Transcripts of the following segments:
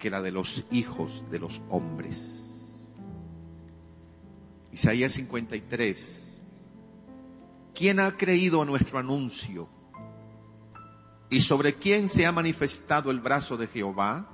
que la de los hijos de los hombres. Isaías 53. ¿Quién ha creído a nuestro anuncio? ¿Y sobre quién se ha manifestado el brazo de Jehová?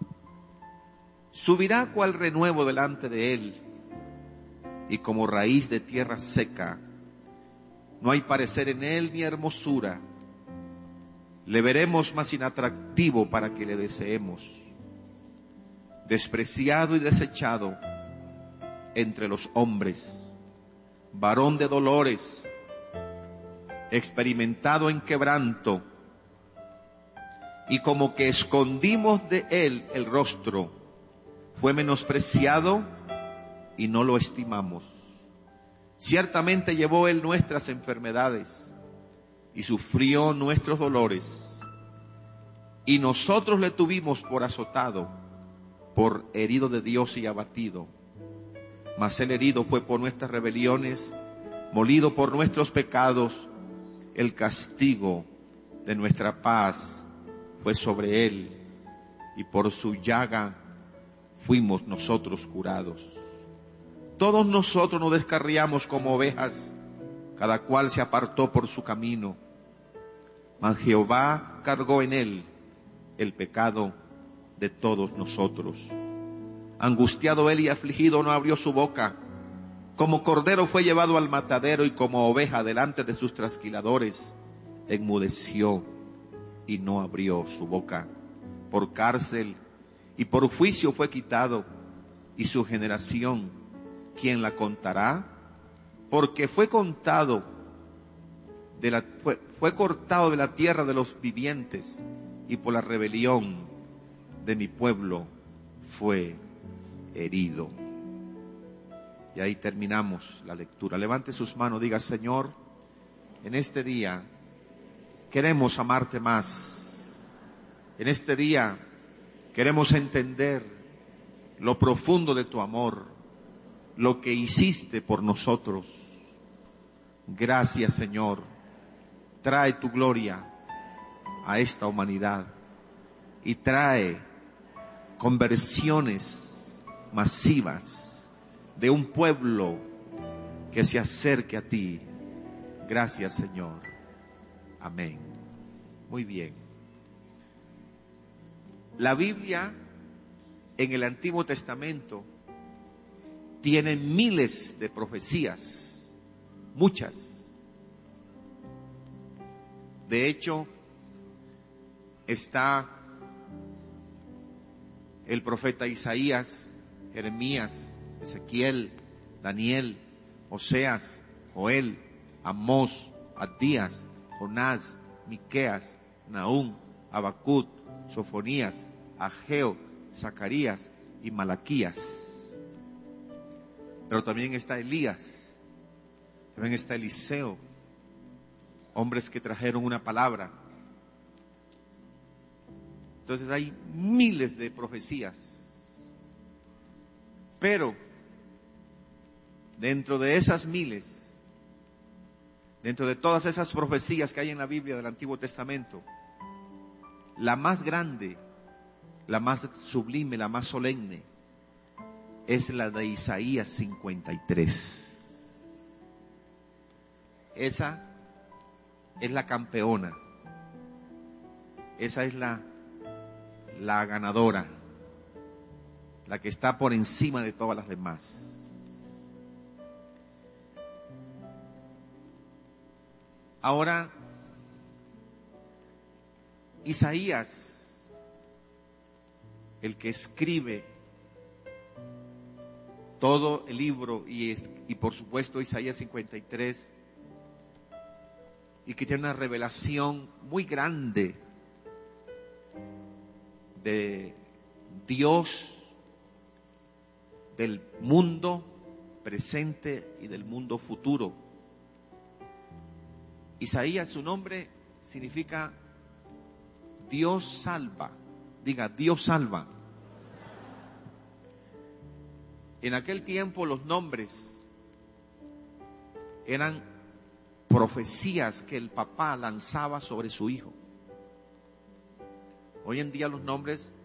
Subirá cual renuevo delante de él, y como raíz de tierra seca. No hay parecer en él ni hermosura. Le veremos más inatractivo para que le deseemos. Despreciado y desechado entre los hombres, varón de dolores, experimentado en quebranto, y como que escondimos de él el rostro, fue menospreciado y no lo estimamos. Ciertamente llevó él nuestras enfermedades y sufrió nuestros dolores, y nosotros le tuvimos por azotado, por herido de Dios y abatido. Mas el herido fue por nuestras rebeliones, molido por nuestros pecados. El castigo de nuestra paz fue sobre él, y por su llaga fuimos nosotros curados. Todos nosotros nos descarriamos como ovejas, cada cual se apartó por su camino. Mas Jehová cargó en él el pecado de todos nosotros. Angustiado él y afligido, no abrió su boca. Como cordero fue llevado al matadero, y como oveja delante de sus trasquiladores, enmudeció y no abrió su boca. Por cárcel y por juicio fue quitado, y su generación, ¿quién la contará? Porque fue cortado de la tierra de los vivientes, y por la rebelión de mi pueblo fue herido. Y ahí terminamos la lectura. Levante sus manos, diga: Señor, en este día queremos amarte más. En este día queremos entender lo profundo de tu amor, lo que hiciste por nosotros. Gracias, Señor. Trae tu gloria a esta humanidad y trae conversiones masivas de un pueblo que se acerque a ti. Gracias, Señor. Amén. Muy bien. La Biblia en el Antiguo Testamento tiene miles de profecías, muchas. De hecho, está el profeta Isaías, Jeremías, Ezequiel, Daniel, Oseas, Joel, Amós, Abdías, Jonás, Miqueas, Nahum, Habacuc, Sofonías, Ageo, Zacarías y Malaquías. Pero también está Elías, también está Eliseo, hombres que trajeron una palabra. Entonces hay miles de profecías. Pero dentro de esas miles, dentro de todas esas profecías que hay en la Biblia del Antiguo Testamento, la más grande, la más sublime, la más solemne, es la de Isaías 53. Esa es la campeona. Esa es la ganadora, la que está por encima de todas las demás. Ahora, Isaías, el que escribe todo el libro y por supuesto Isaías 53, y que tiene una revelación muy grande de Dios, del mundo presente y del mundo futuro. Isaías, su nombre significa Dios salva. Diga, Dios salva. En aquel tiempo los nombres eran profecías que el papá lanzaba sobre su hijo. Hoy en día los nombres